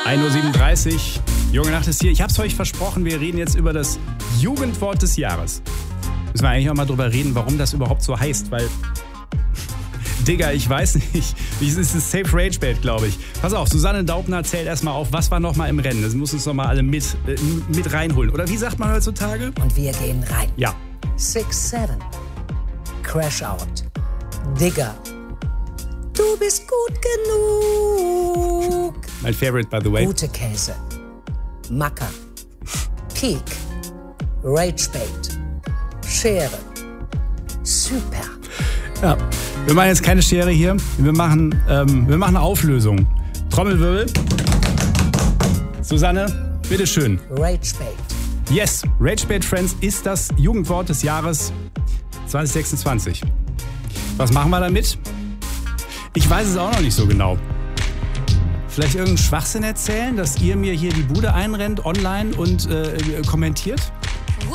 1:37 Uhr. Junge Nacht ist hier. Ich hab's euch versprochen, wir reden jetzt über das Jugendwort des Jahres. Müssen wir eigentlich auch mal drüber reden, warum das überhaupt so heißt, weil... Digga, ich weiß nicht. Es ist Safe Rage Bait, glaube ich. Pass auf, Susanne Daubner zählt erstmal auf, was war nochmal im Rennen. Das muss uns nochmal alle mit reinholen. Oder wie sagt man heutzutage? Und wir gehen rein. Ja. 6-7. Crash Out. Digger. Du bist gut genug. Mein Favorite, by the way. Gute Käse. Macker. Peak. Rage Bait. Schere. Super. Ja, wir machen jetzt keine Schere hier. Wir machen eine Auflösung. Trommelwirbel. Susanne, bitteschön. Rage Bait. Yes, Rage Bait, Friends, ist das Jugendwort des Jahres 2026. Was machen wir damit? Ich weiß es auch noch nicht so genau. Vielleicht irgendeinen Schwachsinn erzählen, dass ihr mir hier die Bude einrennt online und kommentiert?